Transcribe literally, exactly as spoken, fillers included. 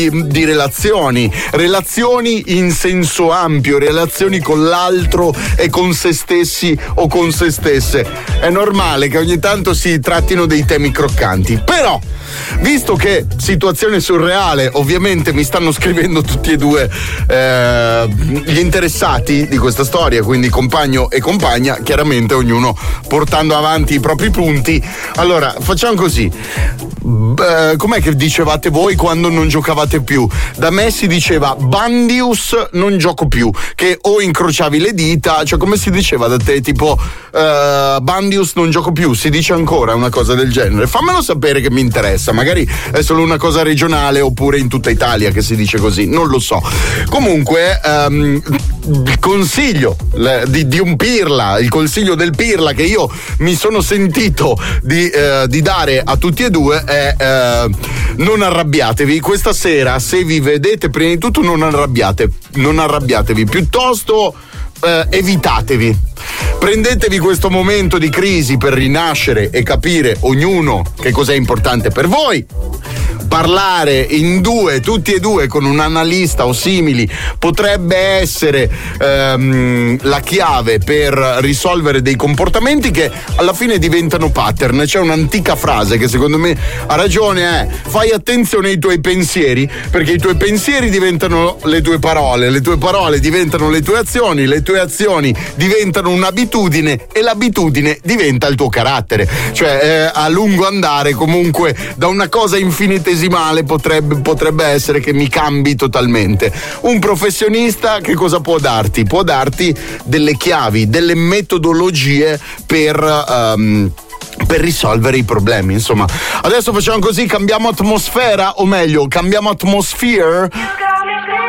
di relazioni, relazioni in senso ampio, relazioni con l'altro e con se stessi o con se stesse. È normale che ogni tanto si trattino dei temi croccanti, però visto che situazione surreale, ovviamente mi stanno scrivendo tutti e due eh, gli interessati di questa storia, quindi compagno e compagna, chiaramente ognuno portando avanti i propri punti. Allora facciamo così. Uh, com'è che dicevate voi quando non giocavate più? Da me si diceva Bandius non gioco più, che o incrociavi le dita, cioè come si diceva da te, tipo uh, Bandius non gioco più, si dice ancora una cosa del genere? Fammelo sapere che mi interessa, magari è solo una cosa regionale oppure in tutta Italia che si dice così, non lo so. Comunque um, il consiglio le, di, di un pirla, il consiglio del pirla che io mi sono sentito di, uh, di dare a tutti e due è eh, non arrabbiatevi questa sera, se vi vedete prima di tutto non arrabbiate, non arrabbiatevi, piuttosto eh, evitatevi, prendetevi questo momento di crisi per rinascere e capire ognuno che cos'è importante per voi. Parlare in due, tutti e due, con un analista o simili potrebbe essere ehm, la chiave per risolvere dei comportamenti che alla fine diventano pattern. C'è un'antica frase che secondo me ha ragione, è: fai attenzione ai tuoi pensieri, perché i tuoi pensieri diventano le tue parole, le tue parole diventano le tue azioni, le tue azioni diventano un'abitudine e l'abitudine diventa il tuo carattere. Cioè eh, a lungo andare comunque da una cosa infinitesimale Potrebbe, potrebbe essere che mi cambi totalmente. Un professionista che cosa può darti? Può darti delle chiavi, delle metodologie per um, per risolvere i problemi. Insomma, adesso facciamo così, cambiamo atmosfera, o meglio cambiamo atmosphere.